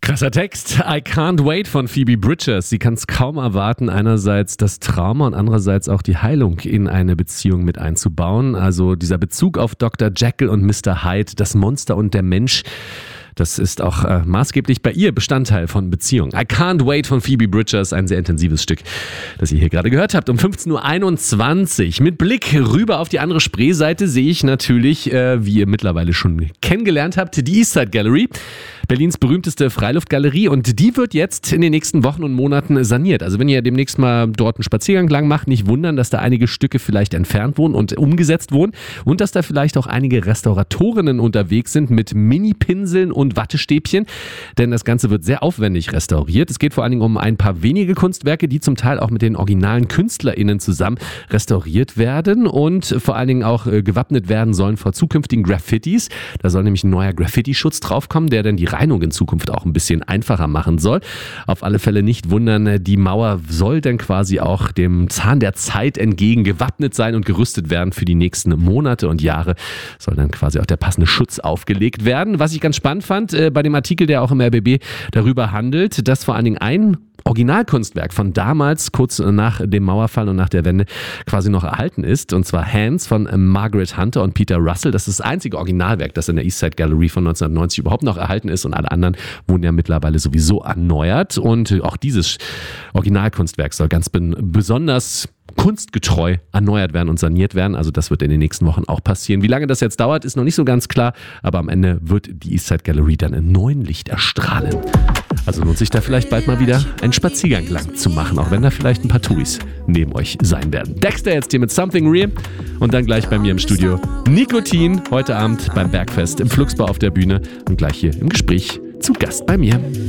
Krasser Text. I can't wait von Phoebe Bridgers. Sie kann es kaum erwarten, einerseits das Trauma und andererseits auch die Heilung in eine Beziehung mit einzubauen. Also dieser Bezug auf Dr. Jekyll und Mr. Hyde, das Monster und der Mensch. Das ist auch maßgeblich bei ihr Bestandteil von Beziehungen. I Can't Wait von Phoebe Bridgers, ein sehr intensives Stück, das ihr hier gerade gehört habt. Um 15.21 Uhr. Mit Blick rüber auf die andere Spreeseite sehe ich natürlich, wie ihr mittlerweile schon kennengelernt habt, die Eastside Gallery. Berlins berühmteste Freiluftgalerie, und die wird jetzt in den nächsten Wochen und Monaten saniert. Also wenn ihr demnächst mal dort einen Spaziergang lang macht, nicht wundern, dass da einige Stücke vielleicht entfernt wurden und umgesetzt wurden und dass da vielleicht auch einige Restauratorinnen unterwegs sind mit Mini-Pinseln und Wattestäbchen, denn das Ganze wird sehr aufwendig restauriert. Es geht vor allen Dingen um ein paar wenige Kunstwerke, die zum Teil auch mit den originalen KünstlerInnen zusammen restauriert werden und vor allen Dingen auch gewappnet werden sollen vor zukünftigen Graffitis. Da soll nämlich ein neuer Graffiti-Schutz draufkommen, der dann die Reinigung in Zukunft auch ein bisschen einfacher machen soll. Auf alle Fälle nicht wundern, die Mauer soll dann quasi auch dem Zahn der Zeit entgegen gewappnet sein und gerüstet werden für die nächsten Monate und Jahre. Soll dann quasi auch der passende Schutz aufgelegt werden. Was ich ganz spannend fand bei dem Artikel, der auch im RBB darüber handelt, dass vor allen Dingen ein Originalkunstwerk von damals, kurz nach dem Mauerfall und nach der Wende, quasi noch erhalten ist. Und zwar Hands von Margaret Hunter und Peter Russell. Das ist das einzige Originalwerk, das in der Eastside Gallery von 1990 überhaupt noch erhalten ist. Und alle anderen wurden ja mittlerweile sowieso erneuert. Und auch dieses Originalkunstwerk soll ganz besonders kunstgetreu erneuert werden und saniert werden. Also das wird in den nächsten Wochen auch passieren. Wie lange das jetzt dauert, ist noch nicht so ganz klar. Aber am Ende wird die Eastside Gallery dann in neuem Licht erstrahlen. Also lohnt sich da vielleicht bald mal wieder einen Spaziergang lang zu machen, auch wenn da vielleicht ein paar Touris neben euch sein werden. Dexter jetzt hier mit Something Real und dann gleich bei mir im Studio Nikotin, heute Abend beim Bergfest im Flugsbau auf der Bühne und gleich hier im Gespräch zu Gast bei mir.